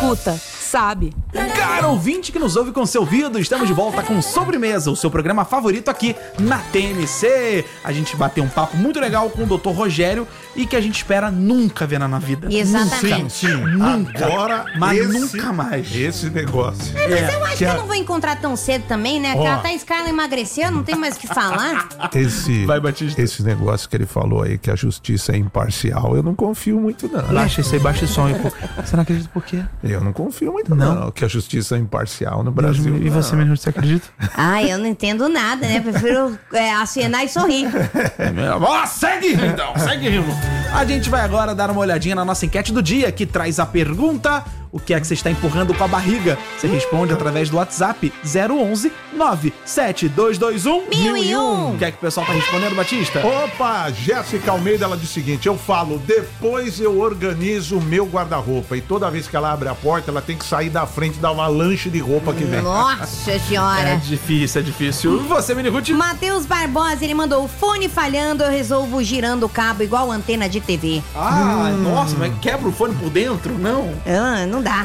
adulta sabe. Caro ouvinte que nos ouve com seu ouvido, estamos de volta com Sobremesa, o seu programa favorito aqui na TMC. A gente bateu um papo muito legal com o Dr. Rogério e que a gente espera nunca ver na vida. Exatamente. Sim. Nunca. Agora, mas nunca mais. Esse negócio. Mas eu acho que eu não vou encontrar tão cedo também, né? Porque até a Scarla emagreceu, não tem mais o que falar. Vai, Batista. Esse negócio que ele falou aí, que a justiça é imparcial, eu não confio muito, não. Baixa isso aí, baixa esse som aí, pô. Você não acredita por quê? Eu não confio muito, não. Que a justiça é imparcial no Brasil. E você mesmo, você acredita? Eu não entendo nada, né? Prefiro acenar e sorrir. Segue então, segue, Rimo. A gente vai agora dar uma olhadinha na nossa enquete do dia, que traz a pergunta: o que é que você está empurrando com a barriga? Você responde através do WhatsApp 011 97221 1001. O que é que o pessoal tá respondendo, Batista? Opa, Jéssica Almeida, ela diz o seguinte: eu falo, depois eu organizo o meu guarda-roupa. E toda vez que ela abre a porta, ela tem que sair da frente da avalanche de roupa que vem. Nossa senhora. É difícil. E você, Mini Ruth? Matheus Barbosa, ele mandou: o fone falhando, eu resolvo girando o cabo igual antena de TV. Nossa, mas quebra o fone por dentro? Não. Não dá.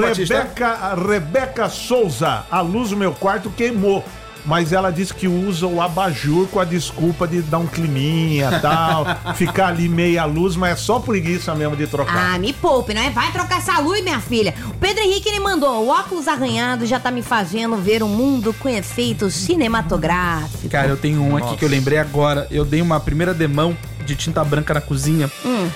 Rebeca Souza, a luz do meu quarto queimou. Mas ela disse que usa o abajur com a desculpa de dar um climinha e tal, ficar ali meia luz, mas é só preguiça mesmo de trocar. Me poupe, não é? Vai trocar essa luz, minha filha. O Pedro Henrique, ele mandou: o óculos arranhado já tá me fazendo ver o mundo com efeitos cinematográficos. Cara, eu tenho um aqui que eu lembrei agora. Eu dei uma primeira demão de tinta branca na cozinha.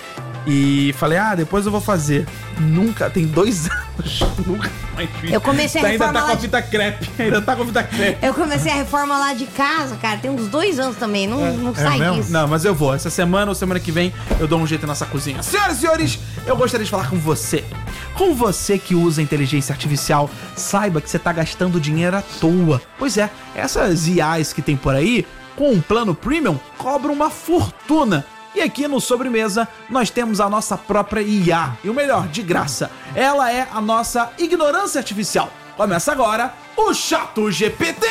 E falei, depois eu vou fazer. Nunca, tem 2 anos, nunca mais fiz. Eu comecei a reforma ainda tá com a fita crepe, Eu comecei a reforma lá de casa, cara, tem uns 2 anos também, não sai disso. Não, mas eu vou, essa semana ou semana que vem eu dou um jeito nessa cozinha. Senhoras e senhores, eu gostaria de falar com você. Com você que usa inteligência artificial, saiba que você tá gastando dinheiro à toa. Pois é, essas IAs que tem por aí, com um plano premium, cobram uma fortuna. E aqui no Sobremesa, nós temos a nossa própria IA. E o melhor, de graça. Ela é a nossa ignorância artificial. Começa agora o Chato GPT.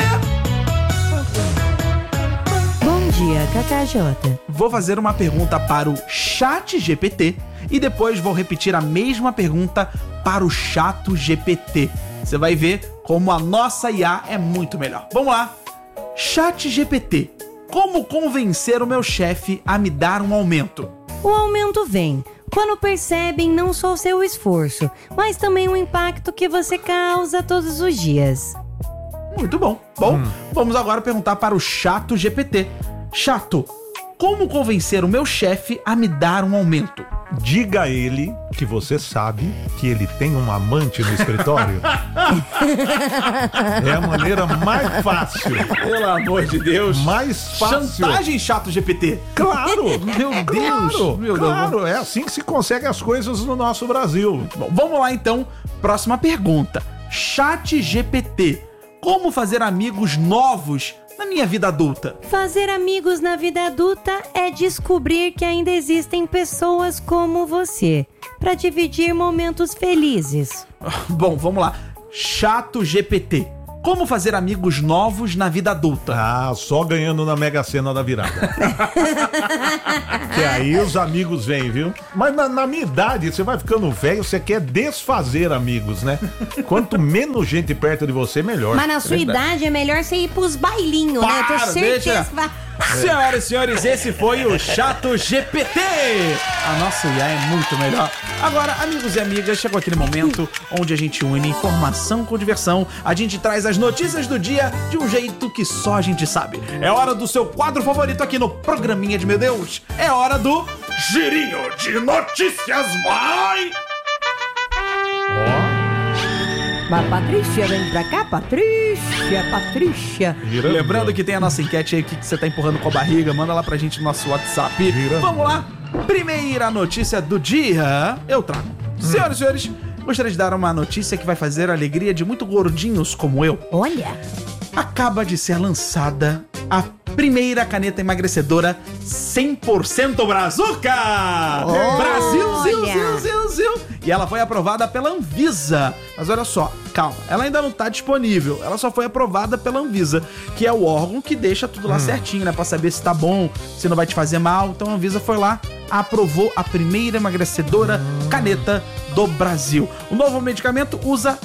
Bom dia, KKJ. Vou fazer uma pergunta para o Chat GPT e depois vou repetir a mesma pergunta para o Chato GPT. Você vai ver como a nossa IA é muito melhor. Vamos lá. Chat GPT. Como convencer o meu chefe a me dar um aumento? O aumento vem quando percebem não só o seu esforço, mas também o impacto que você causa todos os dias. Muito bom. Vamos agora perguntar para o Chato GPT. Chato, como convencer o meu chefe a me dar um aumento? Diga a ele que você sabe que ele tem um amante no escritório. É a maneira mais fácil. Pelo amor de Deus. Mais fácil. Chantagem, Chato GPT. Claro. Meu Deus. Claro, é assim que se consegue as coisas no nosso Brasil. Bom, vamos lá então. Próxima pergunta. Chat GPT. Como fazer amigos novos na minha vida adulta? Fazer amigos na vida adulta é descobrir que ainda existem pessoas como você para dividir momentos felizes. Bom, vamos lá. Chato GPT. Como fazer amigos novos na vida adulta? Só ganhando na Mega Sena da virada. Que aí os amigos vêm, viu? Mas na minha idade, você vai ficando velho, você quer desfazer amigos, né? Quanto menos gente perto de você, melhor. Mas na sua idade é melhor você ir pros bailinhos, né? Eu tenho certeza que vai... Senhoras e senhores, esse foi o Chato GPT. A nossa IA é muito melhor. Agora, amigos e amigas, chegou aquele momento onde a gente une informação com diversão. A gente traz as notícias do dia de um jeito que só a gente sabe. É hora do seu quadro favorito aqui no Programinha de Meu Deus. É hora do Girinho de Notícias. Vai! Mas Patrícia, vem pra cá, Patrícia. Lembrando que tem a nossa enquete aí, o que você tá empurrando com a barriga, manda lá pra gente no nosso WhatsApp. Vamos lá, primeira notícia do dia, eu trago. Senhoras e senhores, gostaria de dar uma notícia que vai fazer a alegria de muito gordinhos como eu. Olha! Acaba de ser lançada a primeira caneta emagrecedora 100% Brazuca! Brasil! E ela foi aprovada pela Anvisa. Mas olha só, calma, ela ainda não tá disponível. Ela só foi aprovada pela Anvisa, que é o órgão que deixa tudo lá certinho, né? Pra saber se tá bom, se não vai te fazer mal. Então a Anvisa foi lá, aprovou a primeira emagrecedora caneta do Brasil. O novo medicamento usa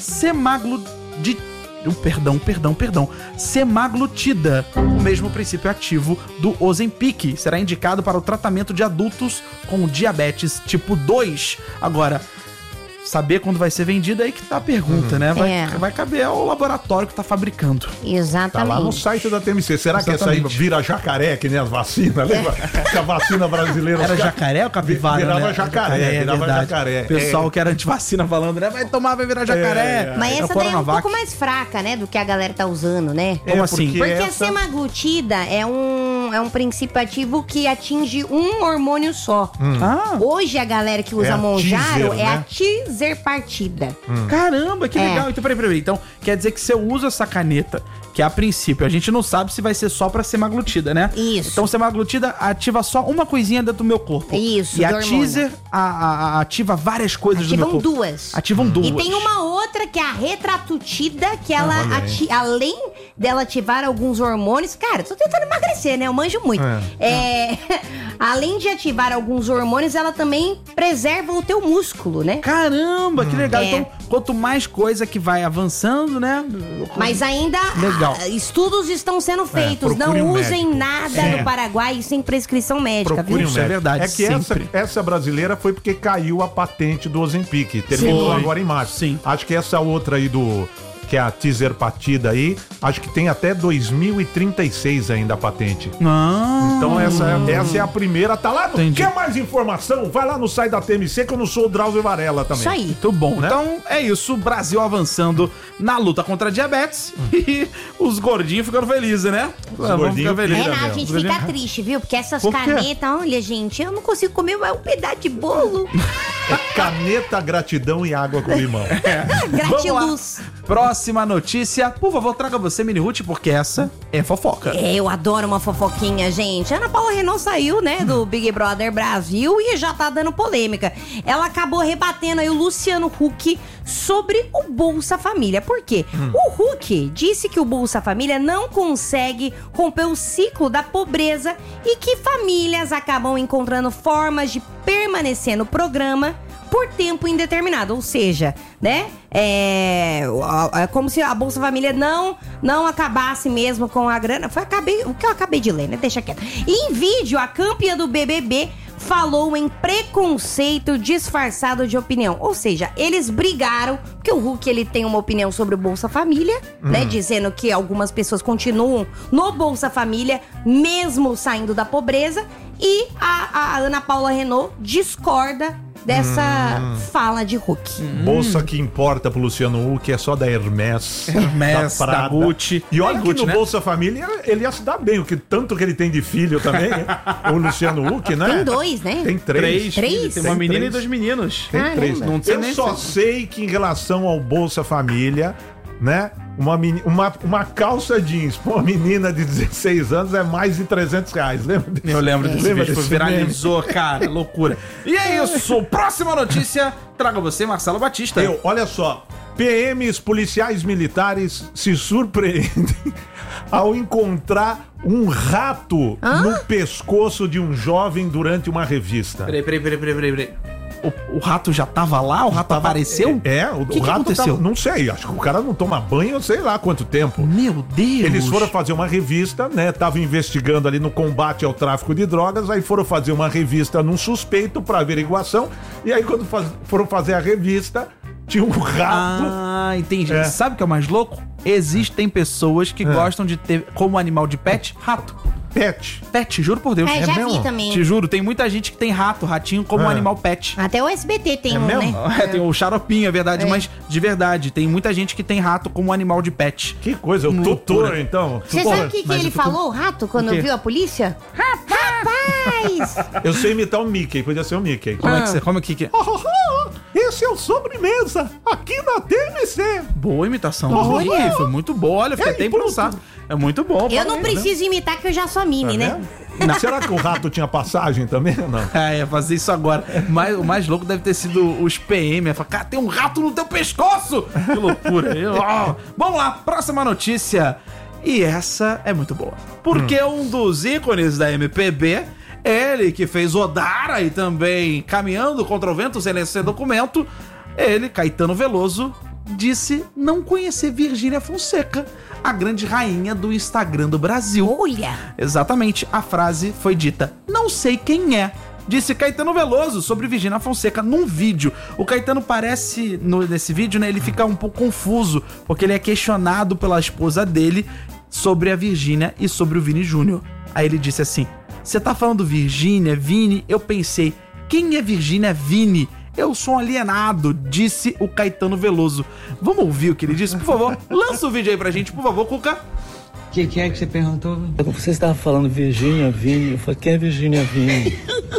semaglutida, o mesmo princípio ativo do Ozempic. Será indicado para o tratamento de adultos com diabetes tipo 2. Agora, saber quando vai ser vendido é aí que tá a pergunta, né? Vai caber ao laboratório que tá fabricando. Exatamente. Tá lá no site da TMC. Será que essa aí vira jacaré, que nem as vacinas? Lembra? Que a vacina brasileira... Era jacaré ou capivara, virava jacaré, virava jacaré. O pessoal que era antivacina falando, né? Vai tomar, vai virar jacaré. Mas essa daí é um pouco mais fraca, né? Do que a galera tá usando, né? Como assim? Porque a semaglutida é um princípio ativo que atinge um hormônio só. Hoje a galera que usa Monjaro é a Tizerpartida. Caramba, que legal. Então, peraí. Então, quer dizer que se eu uso essa caneta, que a princípio a gente não sabe se vai ser só pra semaglutida, né? Isso. Então, semaglutida ativa só uma coisinha dentro do meu corpo. Isso, e a Teaser ativa várias coisas do meu corpo. Ativam duas. E tem uma outra que é a retratutida, que ela, além dela ativar alguns hormônios... Cara, tô tentando emagrecer, né? Eu manjo muito. Além de ativar alguns hormônios, ela também preserva o teu músculo, né? Caramba, que legal. Então, quanto mais coisa que vai avançando, né? Mas ainda estudos estão sendo feitos. Não usem nada no Paraguai sem prescrição médica, viu? Isso é verdade. É que essa brasileira foi porque caiu a patente do Ozempic. Terminou agora em março. Sim. Acho que essa outra aí que é a Tizerpartida aí, acho que tem até 2036 ainda a patente. Então essa é a primeira, tá lá. Quer mais informação? Vai lá no site da TMC, que eu não sou o Drauzio Varela também. Isso aí. Muito bom. Né? Então é isso, o Brasil avançando na luta contra a diabetes e os gordinhos ficando felizes, né? Os gordinhos felizes. A gente fica triste, viu? Porque essas canetas, olha, gente, eu não consigo comer um pedaço de bolo. Caneta, gratidão e água com limão. Gratiluz. Próxima notícia. Por favor, traga você, Mini Ruth, porque essa é fofoca. Eu adoro uma fofoquinha, gente. Ana Paula Renault saiu, né, do Big Brother Brasil e já tá dando polêmica. Ela acabou rebatendo aí o Luciano Huck sobre o Bolsa Família. Por quê? O Huck disse que o Bolsa Família não consegue romper o ciclo da pobreza e que famílias acabam encontrando formas de permanecer no programa por tempo indeterminado, ou seja, né, é como se a Bolsa Família não acabasse mesmo com a grana. O que eu acabei de ler, né, deixa quieto. Em vídeo, a campeã do BBB falou em preconceito disfarçado de opinião, ou seja, eles brigaram, porque o Huck, ele tem uma opinião sobre o Bolsa Família, né, dizendo que algumas pessoas continuam no Bolsa Família, mesmo saindo da pobreza, e a Ana Paula Renault discorda dessa fala de Huck. Bolsa que importa pro Luciano Huck é só da Hermès, da Gucci. E olha que Gucci, no né? Bolsa Família ele ia se dar bem, tanto que ele tem de filho também, o Luciano Huck, né? Tem dois, né? Tem três. Tem uma menina e dois meninos. Tem três. Não sei Eu nem só sei que em relação ao Bolsa Família, né? Uma calça jeans pra uma menina de 16 anos é mais de R$300. Lembra disso? Eu lembro desse vídeo, desse viralizou, cara, loucura. E é isso, próxima notícia, traga você, Marcelo Batista. Olha só, PMs, policiais militares, se surpreendem ao encontrar um rato no pescoço de um jovem durante uma revista. Peraí. O rato já tava lá? O rato apareceu? O que rato aconteceu? Não sei, acho que o cara não toma banho, sei lá quanto tempo. Meu Deus! Eles foram fazer uma revista, né? Estavam investigando ali no combate ao tráfico de drogas, aí foram fazer uma revista num suspeito pra averiguação, e aí quando foram fazer a revista, tinha um rato. Ah, entendi. Sabe o que é o mais louco? Existem pessoas que gostam de ter como animal de pet, rato. Pet, juro por Deus. Já mesmo? vi também. Te juro, tem muita gente que tem ratinho como animal pet. Até o SBT tem mesmo? né? Tem o xaropinho, é verdade, mas de verdade, tem muita gente que tem rato como animal de pet. Que coisa, o tutor, então. Você sabe o que ele falou, o rato, quando viu a polícia? Rapaz! Eu sei imitar o Mickey, podia ser o Mickey. Como é que é? Esse é o Sobremesa, aqui na TMC. Boa imitação. Foi muito boa, olha, fiquei até imprensado. É muito bom. Eu não preciso imitar, que eu já sou Mini, né? Será que o rato tinha passagem também ou não? Fazer isso agora. Mas o mais louco deve ter sido os PM. Falar, cara, tem um rato no teu pescoço! Que loucura. Vamos lá, próxima notícia. E essa é muito boa. Porque um dos ícones da MPB, ele que fez Odara e também Caminhando contra o Vento sem esse documento, Ele, Caetano Veloso, disse não conhecer Virgínia Fonseca, a grande rainha do Instagram do Brasil. Olha! Exatamente, a frase foi dita: não sei quem é. Disse Caetano Veloso sobre Virgínia Fonseca num vídeo. O Caetano parece, nesse vídeo, né, ele fica um pouco confuso, porque ele é questionado pela esposa dele sobre a Virgínia e sobre o Vini Júnior. Aí ele disse assim: você tá falando Virgínia, Vini? Eu pensei, quem é Virgínia, Vini? Eu sou um alienado, disse o Caetano Veloso. Vamos ouvir o que ele disse? Por favor, lança o vídeo aí pra gente, por favor, Cuca. O que é que você perguntou? Você estava falando Virgínia, Vini. Eu falei, quem é Virgínia, Vini?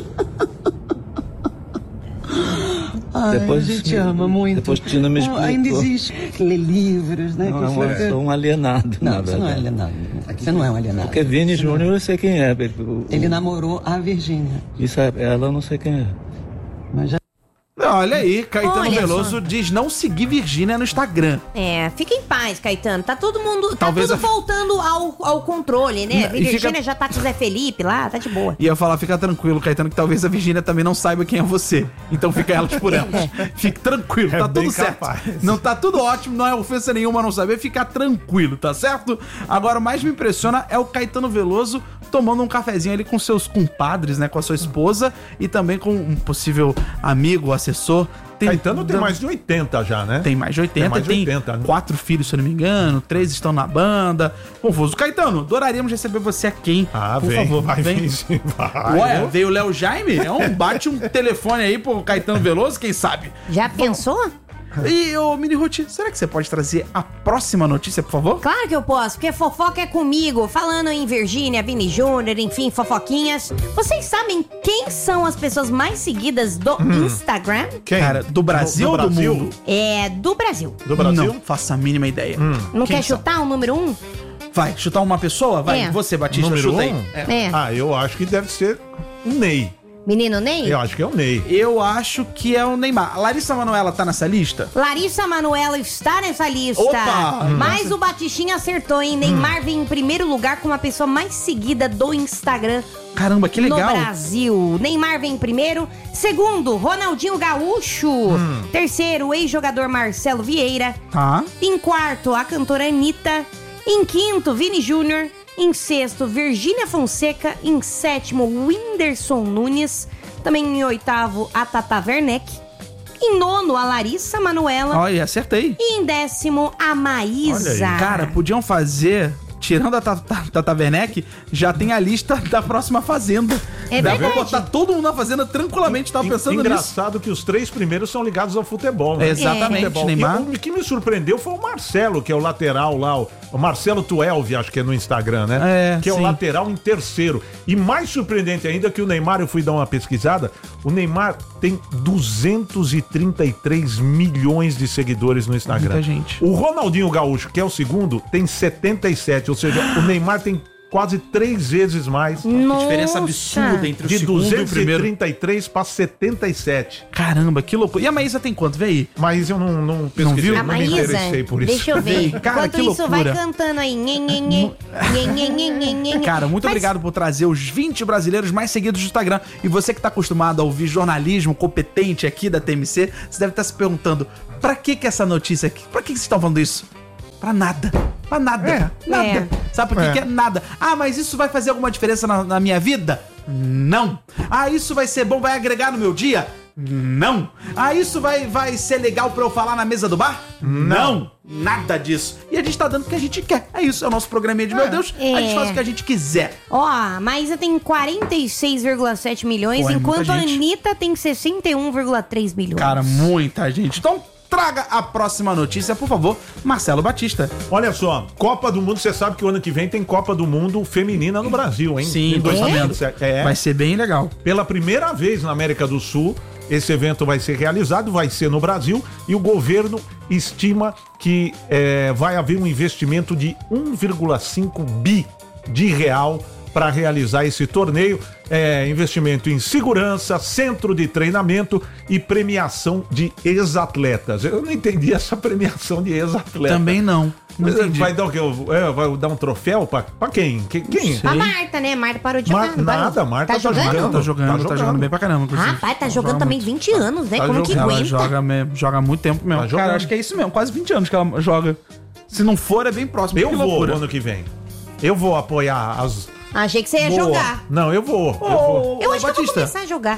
A gente ama muito. Depois Tina me explicou. Ainda existe. Lê livros, né? Não, eu sou um alienado. Não, você não é alienado. Você não é um alienado. Porque Vini Júnior eu sei quem é. Ele namorou a Virgínia. Isso é ela, eu não sei quem é. Mas já... Olha aí, Caetano Olha Veloso só. diz não seguir Virgínia no Instagram. Fica em paz, Caetano. Tá todo mundo. Talvez tá tudo voltando ao controle, né? E Virgínia fica- já tá com o Zé Felipe lá, tá de boa. E eu falar, fica tranquilo, Caetano, que talvez a Virgínia também não saiba quem é você. Então fica elas por elas. Fique tranquilo, tá bem tudo certo. capaz. Não tá tudo ótimo, não é ofensa nenhuma não saber, ficar tranquilo, tá certo? Agora, o mais me impressiona é o Caetano Veloso tomando um cafezinho ali com seus compadres, né? Com a sua esposa e também com um possível amigo, assessor. Caetano tem mais de 80 já, né? Tem mais de 80, Tem mais de tem 80, né? 4 filhos, se eu não me engano, 3 estão na banda. Confuso. Caetano, adoraríamos receber você aqui, hein? Ah, por vem, favor, vai vem. vir sim, vai. Ué, veio o Léo Jaime? Bate um telefone aí pro Caetano Veloso, quem sabe? Já pensou? E, ô Mini Ruth, será que você pode trazer a próxima notícia, por favor? Claro que eu posso, porque fofoca é comigo. Falando em Virgínia, Vini Júnior, enfim, fofoquinhas. Vocês sabem quem são as pessoas mais seguidas do Instagram? Quem? Cara, do Brasil ou do Brasil? mundo? É do Brasil. Do Brasil? Não faço a mínima ideia. Não Quem quer são? chutar o número 1? Vai, chutar uma pessoa? Vai, É. você, Batista, Número chuta aí. um? É. Ah, eu acho que deve ser o Ney. Menino Ney? Eu acho que é o Ney. Eu acho que é o Neymar. A Larissa Manoela tá nessa lista? Larissa Manoela está nessa lista. Opa! Mas o Batichinha acertou, hein? Neymar vem em primeiro lugar como a pessoa mais seguida do Instagram Caramba, que legal. no Brasil. Neymar vem em primeiro. Segundo, Ronaldinho Gaúcho. Terceiro, o ex-jogador Marcelo Vieira. Tá. Em quarto, a cantora Anitta. Em quinto, Vini Júnior. Em sexto, Virgínia Fonseca. Em sétimo, Whindersson Nunes. Também em oitavo, a Tata Werneck. Em nono, a Larissa Manoela. Olha, acertei. E em décimo, a Maísa. Olha aí. Cara, podiam fazer... Tirando a Tata Werneck, já tem a lista da próxima Fazenda. É Dá pra verdade. botar todo mundo na Fazenda tranquilamente. Tava pensando nisso. Engraçado que os 3 primeiros são ligados ao futebol, né? Exatamente, Futebol. Neymar. E o que me surpreendeu foi o Marcelo, que é o lateral lá, o Marcelo 12, acho que é no Instagram, né? É, que é o sim. lateral em terceiro. E mais surpreendente ainda que o Neymar, eu fui dar uma pesquisada, o Neymar tem 233 milhões de seguidores no Instagram. Muita gente. O Ronaldinho Gaúcho, que é o segundo, tem 77, ou seja, o Neymar tem quase 3 vezes mais. Nossa. Diferença absurda entre o De segundo e o primeiro. 233 para 77. Caramba, que loucura. E a Maísa tem quanto? Vê aí. Mas eu não pesquisei, viu? A não me Maísa, interessei por isso. deixa eu ver. Cara, Enquanto que isso, vai loucura. cantando aí. Nhe, nhe, nhe. Nhe, nhe, nhe, nhe, nhe. Cara, muito Mas obrigado por trazer os 20 brasileiros mais seguidos do Instagram. E você que tá acostumado a ouvir jornalismo competente aqui da TMC, você deve estar se perguntando, pra que essa notícia aqui? Pra que vocês estão falando isso? Pra nada. Pra nada. Nada. É. Sabe por que que é nada? Ah, mas isso vai fazer alguma diferença na minha vida? Não. Ah, isso vai ser bom, vai agregar no meu dia? Não. Ah, isso vai ser legal pra eu falar na mesa do bar? Não. Nada disso. E a gente tá dando o que a gente quer. É isso, é o nosso programinha de Meu Deus. A gente faz o que a gente quiser. Ó, a Maísa tem 46,7 milhões, Pô, é enquanto muita a gente. Anitta tem 61,3 milhões. Cara, muita gente. Então, traga a próxima notícia, por favor, Marcelo Batista. Olha só, Copa do Mundo, você sabe que o ano que vem tem Copa do Mundo feminina no Brasil, hein? Sim, Em tô sabendo. 2027. É. Vai ser bem legal. Pela primeira vez na América do Sul, esse evento vai ser realizado, vai ser no Brasil, e o governo estima que vai haver um investimento de 1,5 bi de real para realizar esse torneio. Investimento em segurança, centro de treinamento e premiação de ex-atletas. Eu não entendi essa premiação de ex-atletas. Também não. Não entendi. Vai dar o quê? Vai dar um troféu pra quem? Quem? A Marta, né? Marta parou de jogar. Nada, Marta tá jogando? Tá jogando bem pra caramba, inclusive. Rapaz, tá jogando também 20 anos, né? Tá Como que jogando. aguenta? Joga há muito tempo mesmo. Tá jogando. Cara, acho que é isso mesmo. Quase 20 anos que ela joga. Se não for, é bem próximo. Eu Que vou loucura. ano que vem. Eu vou apoiar as... Achei que você ia jogar. Não, eu vou. Eu acho que eu vou Batista, começar a jogar.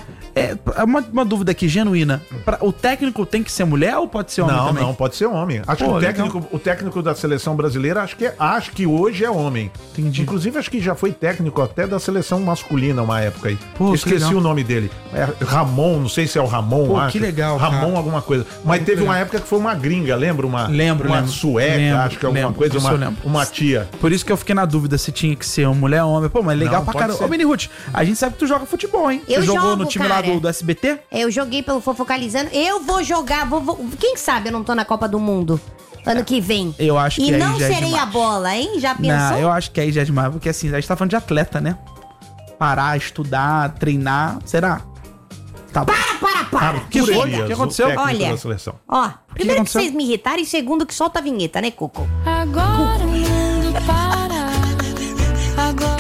uma dúvida aqui, genuína. O técnico tem que ser mulher ou pode ser homem também? Não, pode ser homem. Acho Pô, que legal. o técnico da seleção brasileira, acho que hoje é homem. Entendi. Inclusive, acho que já foi técnico até da seleção masculina uma época aí. Pô, que Esqueci legal. o nome dele. Ramon, não sei se é o Ramon. Pô, acho. que legal, Ramon cara. alguma coisa. Mas Pô, teve que uma legal. época que foi uma gringa, lembra? Uma Lembro. sueca, Lembro, acho que alguma lembro. coisa, Isso eu lembro. uma tia. Por isso que eu fiquei na dúvida se tinha que ser uma mulher ou homem. Pô, mas legal Não, pra pode caramba. ser. Ô, Mini Ruth, a gente sabe que tu joga futebol, hein? Eu tu jogou jogo, no time cara. lá do SBT? Eu joguei pelo Fofocalizando. Eu vou jogar. Quem sabe eu não tô na Copa do Mundo ano que vem. Eu acho que E aí não já é serei demais. a bola, hein? Já pensou? Não, eu acho que aí já é demais. Porque assim, a gente tá falando de atleta, né? Parar, estudar, treinar. Será? Tá bom. Para. Que foi? Urias, O que aconteceu? o técnico Olha. da seleção. Ó, primeiro que aconteceu? vocês me irritaram e segundo que solta a vinheta, né, Coco? Agora o mundo para. Agora.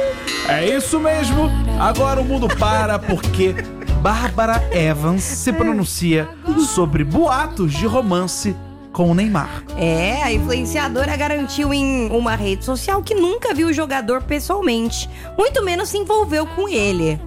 É isso mesmo. Agora o mundo para porque Bárbara Evans se pronuncia sobre boatos de romance com o Neymar. É, a influenciadora garantiu em uma rede social que nunca viu o jogador pessoalmente, muito menos se envolveu com ele.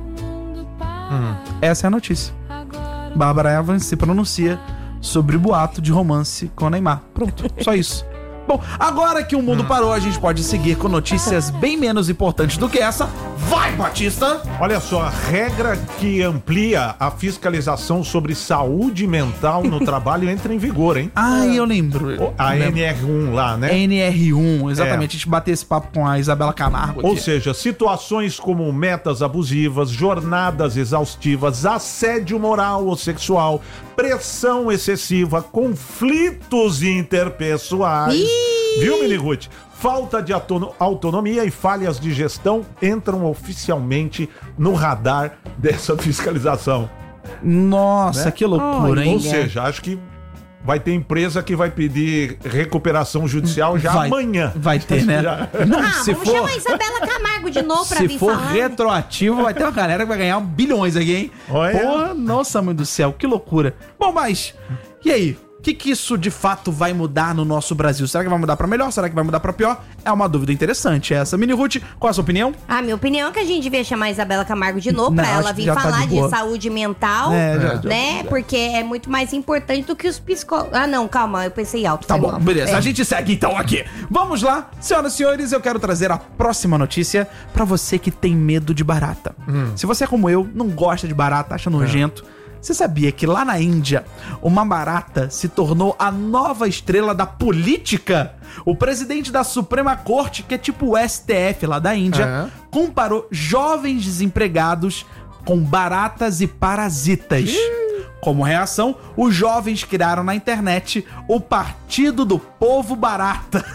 Essa é a notícia. Bárbara Evans se pronuncia sobre boato de romance com o Neymar. Pronto, só isso. Bom, agora que o mundo parou, a gente pode seguir com notícias bem menos importantes do que essa. Vai, Batista! Olha só, a regra que amplia a fiscalização sobre saúde mental no trabalho entra em vigor, hein? Eu lembro. A Lembro. NR1 lá, né? NR1, exatamente. A gente bateu esse papo com a Isabela Camargo aqui. Ou seja, situações como metas abusivas, jornadas exaustivas, assédio moral ou sexual, pressão excessiva, conflitos interpessoais. Viu, Mini Ruth? Falta de autonomia e falhas de gestão entram oficialmente no radar dessa fiscalização. Nossa, Né? que loucura, hein? Ou seja, acho que vai ter empresa que vai pedir recuperação judicial já amanhã. Vai ter, né? Já. Não, se Vamos for, chamar a Isabela Camargo de novo pra se vir for falar. retroativo, vai ter uma galera que vai ganhar bilhões aqui, hein? Olha. Porra, nossa, mãe do céu, que loucura. Bom, mas, e aí? O que isso de fato vai mudar no nosso Brasil? Será que vai mudar pra melhor? Será que vai mudar pra pior? É uma dúvida interessante essa. Mini Ruth, qual é a sua opinião? A minha opinião é que a gente devia chamar a Isabela Camargo de novo Não, pra acho ela que vir já tá falar de de boa. saúde mental, Já. né? Porque é muito mais importante do que os psicólogos. Ah, não, calma, eu pensei alto. Tá foi bom, mal. beleza. É. A gente segue então aqui. Vamos lá, senhoras e senhores, eu quero trazer a próxima notícia pra você que tem medo de barata. Se você é como eu, não gosta de barata, acha nojento, você sabia que lá na Índia, uma barata se tornou a nova estrela da política? O presidente da Suprema Corte, que é tipo o STF lá da Índia, comparou jovens desempregados com baratas e parasitas. Como reação, os jovens criaram na internet o Partido do Povo Barata.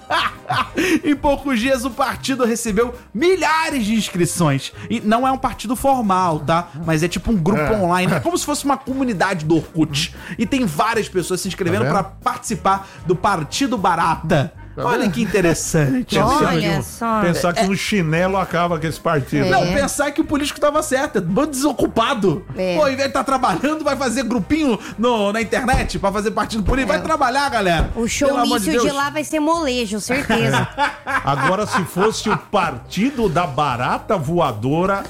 Em poucos dias, o partido recebeu milhares de inscrições. E não é um partido formal, tá? Mas é tipo um grupo online. É como se fosse uma comunidade do Orkut. E tem várias pessoas se inscrevendo pra participar do Partido Barata. Olha que interessante. Olha só. Pensar que no chinelo acaba com esse partido. Não, pensar que o político tava certo, é bando desocupado. É. Pô, ao invés de estar trabalhando, vai fazer grupinho na internet pra fazer partido político. Vai trabalhar, galera. O showmício de lá vai ser molejo, certeza. Agora, se fosse o partido da barata voadora,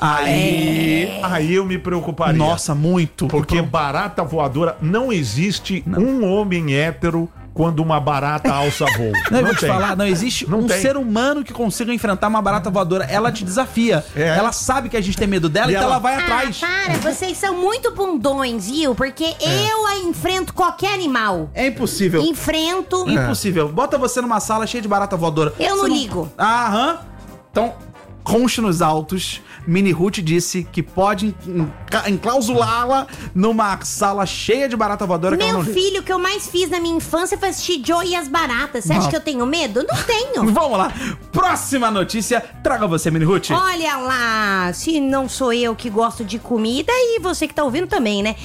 aí eu me preocuparia. Nossa, muito. Porque barata voadora não existe um homem hétero quando uma barata alça voo. Não, eu vou te falar, não existe Não um tem. ser humano que consiga enfrentar uma barata voadora. Ela te desafia. É. Ela sabe que a gente tem medo dela, E então ela- ela vai atrás. Para, vocês são muito bundões, viu? Porque eu a enfrento qualquer animal. É impossível. Enfrento. Impossível. Bota você numa sala cheia de barata voadora. Eu não Você ligo. Aham. Então, conste nos autos, Mini Ruth disse que pode enclausulá-la numa sala cheia de barata voadora que ela Meu não filho, o que eu mais fiz na minha infância foi assistir Joe e as baratas. Você acha que eu tenho medo? Não tenho. Vamos lá. Próxima notícia. Traga você, Mini Ruth. Olha lá, se não sou eu que gosto de comida e você que tá ouvindo também, né?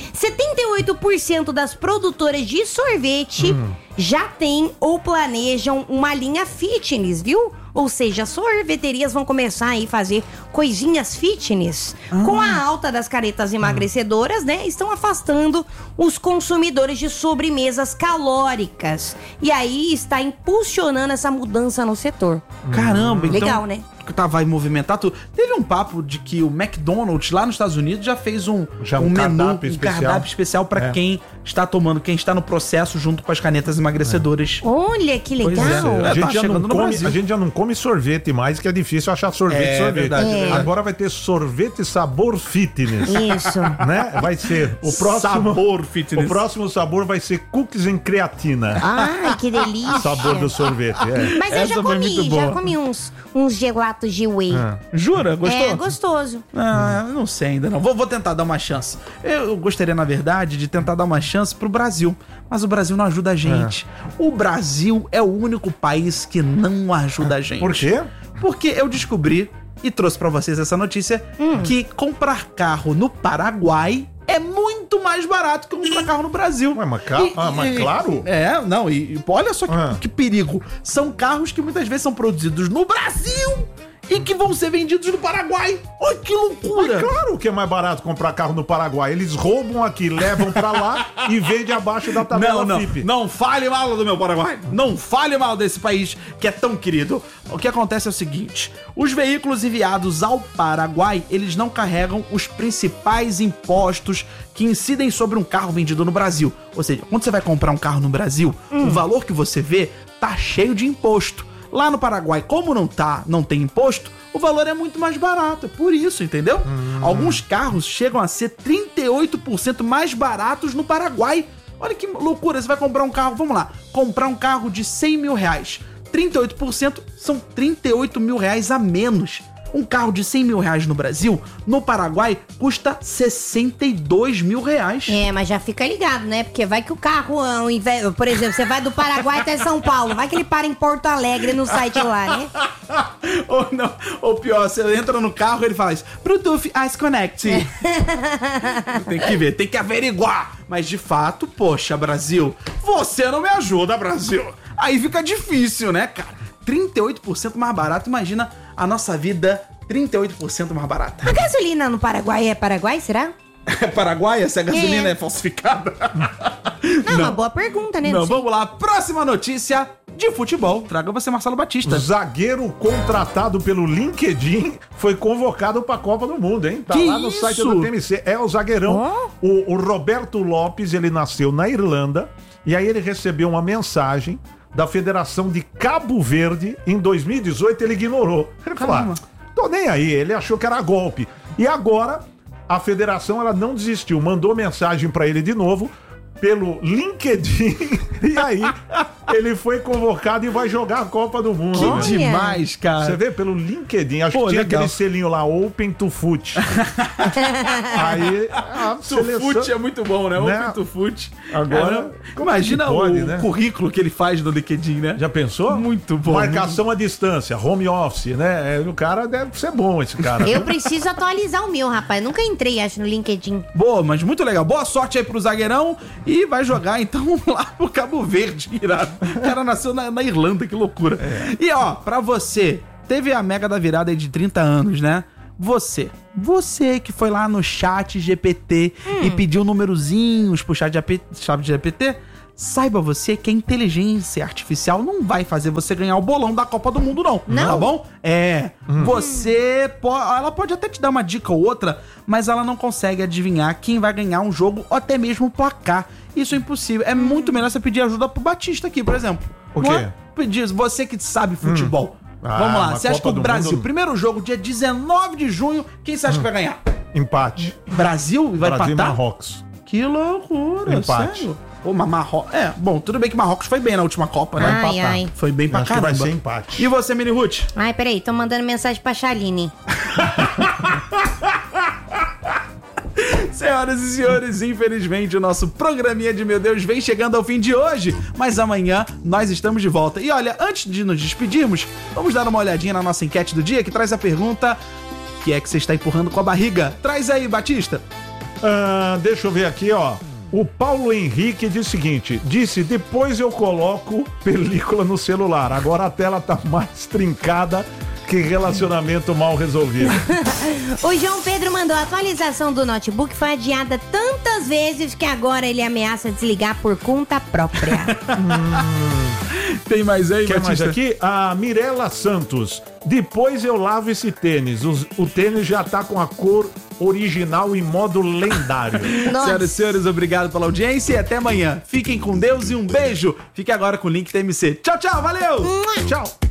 78% das produtoras de sorvete já têm ou planejam uma linha fitness, viu? Ou seja, as sorveterias vão começar aí a fazer coisinhas fitness. Com a alta das caretas emagrecedoras, né? Estão afastando os consumidores de sobremesas calóricas. E aí está impulsionando essa mudança no setor. Caramba, então... Legal, né? Vai movimentar tudo. Teve um papo de que o McDonald's lá nos Estados Unidos já fez um menu, cardápio especial para quem está tomando, quem está no processo junto com as canetas emagrecedoras. Olha, que legal. A gente, Tá chegando no Brasil. a gente já não come sorvete mais, que é difícil achar sorvete. Verdade, Agora vai ter sorvete sabor fitness. Isso. Né? Vai ser o próximo Sabor fitness. O próximo sabor vai ser cookies em creatina. Ai, que delícia. Sabor do sorvete. Mas eu Essa já foi muito comi, boa. uns gelatos de whey. Jura? Gostou? É gostoso. Não sei ainda não. Vou tentar dar uma chance. Eu gostaria, na verdade, de tentar dar uma chance pro Brasil. Mas o Brasil não ajuda a gente. O Brasil é o único país que não ajuda a gente. Por quê? Porque eu descobri e trouxe pra vocês essa notícia que comprar carro no Paraguai é muito mais barato que comprar carro no Brasil. Ué, mas claro. E olha só que perigo. São carros que muitas vezes são produzidos no Brasil e que vão ser vendidos no Paraguai. Olha que loucura! Mas claro que é mais barato comprar carro no Paraguai. Eles roubam aqui, levam pra lá e vendem abaixo da tabela FIPE. Não fale mal do meu Paraguai. Não fale mal desse país que é tão querido. O que acontece é o seguinte: os veículos enviados ao Paraguai, eles não carregam os principais impostos que incidem sobre um carro vendido no Brasil. Ou seja, quando você vai comprar um carro no Brasil, o valor que você vê tá cheio de imposto. Lá no Paraguai, como não tem imposto, o valor é muito mais barato. É por isso, entendeu? Alguns carros chegam a ser 38% mais baratos no Paraguai. Olha que loucura, você vai comprar um carro, vamos lá, comprar um carro de 100 mil reais. 38% são 38 mil reais a menos. Um carro de 100 mil reais no Brasil, no Paraguai, custa 62 mil reais. É, mas já fica ligado, né? Porque vai que o carro, ao invés, por exemplo, você vai do Paraguai até São Paulo, vai que ele para em Porto Alegre no site lá, né? Ou não, ou pior, você entra no carro e ele fala isso, Bluetooth Ice Connect. Tem que ver, tem que averiguar. Mas de fato, poxa, Brasil, você não me ajuda, Brasil. Aí fica difícil, né, cara? 38% mais barato, imagina a nossa vida 38% mais barata. A gasolina no Paraguai é Paraguai, será? É Paraguai? Essa gasolina é falsificada? Não, uma boa pergunta, né? Não, sei. vamos lá. Próxima notícia de futebol. Traga você, Marcelo Batista. Zagueiro contratado pelo LinkedIn foi convocado pra Copa do Mundo, hein? Tá Que lá no site isso? do TMC. É o zagueirão. O Roberto Lopes, ele nasceu na Irlanda e aí ele recebeu uma mensagem da Federação de Cabo Verde. Em 2018 ele ignorou. Ele falou, tô nem aí. Ele achou que era golpe. E agora a federação, ela não desistiu. Mandou mensagem pra ele de novo pelo LinkedIn. E aí ele foi convocado e vai jogar a Copa do Mundo. Que né? demais, cara. Você vê pelo LinkedIn, acho Pô, que tinha legal. aquele selinho lá, Open to Foot. Aí a Tufute é muito bom, né? Né? Open Tufute. Agora, como imagina que pode, o né? currículo que ele faz no LinkedIn, né? Já pensou? Muito bom. Marcação à distância, home office, né? O cara deve ser bom, esse cara. Eu preciso atualizar o meu, rapaz. Nunca entrei, acho, no LinkedIn. Boa, mas muito legal. Boa sorte aí pro zagueirão e vai jogar então lá pro Cabo Verde, irado. O cara nasceu na Irlanda, que loucura. E ó, pra você, teve a mega da virada aí de 30 anos, né? Você que foi lá no chat GPT e pediu numerozinhos pro chat GPT, saiba você que a inteligência artificial não vai fazer você ganhar o bolão da Copa do Mundo, não. Não? Tá bom? Ela pode até te dar uma dica ou outra, mas ela não consegue adivinhar quem vai ganhar um jogo ou até mesmo o placar. Isso é impossível. É muito melhor você pedir ajuda pro Batista aqui, por exemplo. O quê? Não é? Pedir, você que sabe futebol. Ah, Vamos lá, uma você acha que Copa o do Brasil, Mundo- primeiro jogo, dia 19 de junho, quem você acha que vai ganhar? Empate. Brasil vai Brasil e empatar? Marrocos. Que loucura, Empate. sério? Pô, mas Marrocos... bom, tudo bem que Marrocos foi bem na última Copa, né? Ai, ai. Foi bem pra Acho que caramba. vai ser empate. E você, Mini Ruth? Ai, peraí, tô mandando mensagem pra Chaline. Senhoras e senhores, infelizmente o nosso programinha de Meu Deus vem chegando ao fim de hoje, mas amanhã nós estamos de volta. E olha, antes de nos despedirmos, vamos dar uma olhadinha na nossa enquete do dia, que traz a pergunta: o que é que você está empurrando com a barriga? Traz aí, Batista. Deixa eu ver aqui, ó. O Paulo Henrique diz o seguinte: depois eu coloco película no celular, agora a tela tá mais trincada que relacionamento mal resolvido. O João Pedro mandou: a atualização do notebook foi adiada tantas vezes que agora ele ameaça desligar por conta própria. Tem mais aí, Quer mais Batista? aqui? A Mirela Santos: depois eu lavo esse tênis. O tênis já tá com a cor original em modo lendário. Senhoras e senhores, obrigado pela audiência e até amanhã. Fiquem com Deus e um beijo. Fique agora com o Link TMC. Tchau, tchau, valeu! Tchau.